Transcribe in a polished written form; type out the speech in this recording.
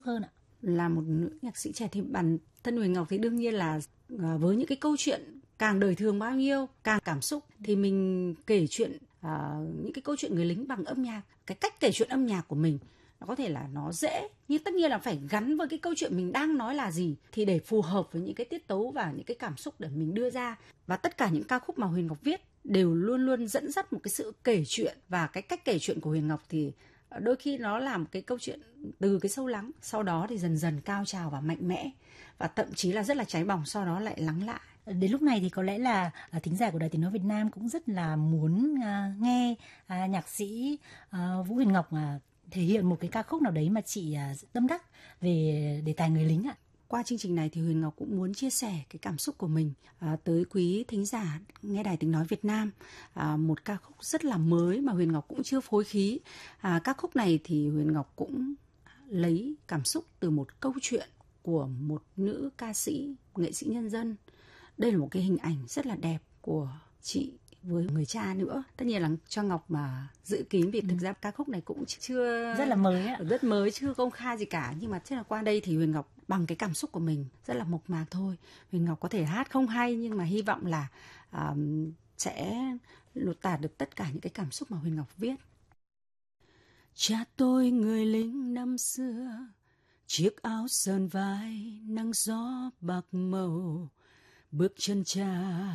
hơn ạ? Là một nữ nhạc sĩ trẻ thì bản thân Huyền Ngọc thì đương nhiên là với những cái câu chuyện càng đời thường bao nhiêu, càng cảm xúc thì mình kể chuyện những cái câu chuyện người lính bằng âm nhạc. Cái cách kể chuyện âm nhạc của mình nó có thể là nó dễ, nhưng tất nhiên là phải gắn với cái câu chuyện mình đang nói là gì thì để phù hợp với những cái tiết tấu và những cái cảm xúc để mình đưa ra. Và tất cả những ca khúc mà Huyền Ngọc viết đều luôn luôn dẫn dắt một cái sự kể chuyện, và cái cách kể chuyện của Huyền Ngọc thì đôi khi nó là một cái câu chuyện từ cái sâu lắng, sau đó thì dần dần cao trào và mạnh mẽ, và thậm chí là rất là cháy bỏng, sau đó lại lắng lại. Đến lúc này thì có lẽ là thính giả của Đài Tiếng nói Việt Nam cũng rất là muốn nghe nhạc sĩ Vũ Huyền Ngọc thể hiện một cái ca khúc nào đấy mà chị tâm đắc về đề tài người lính ạ. Qua chương trình này thì Huyền Ngọc cũng muốn chia sẻ cái cảm xúc của mình tới quý thính giả nghe Đài Tiếng nói Việt Nam. Một ca khúc rất là mới mà Huyền Ngọc cũng chưa phối khí. Ca khúc này thì Huyền Ngọc cũng lấy cảm xúc từ một câu chuyện của một nữ ca sĩ, nghệ sĩ nhân dân. Đây là một cái hình ảnh rất là đẹp của chị với người cha nữa. Tất nhiên là cho Ngọc mà dự kín, vì thực ra ca khúc này cũng chưa rất là mới ạ. Rất mới, chưa công khai gì cả, nhưng mà chắc là qua đây thì Huyền Ngọc bằng cái cảm xúc của mình rất là mộc mạc thôi. Huyền Ngọc có thể hát không hay, nhưng mà hy vọng là sẽ lột tả được tất cả những cái cảm xúc mà Huyền Ngọc viết. Cha tôi người lính năm xưa, chiếc áo sờn vai nắng gió bạc màu, bước chân cha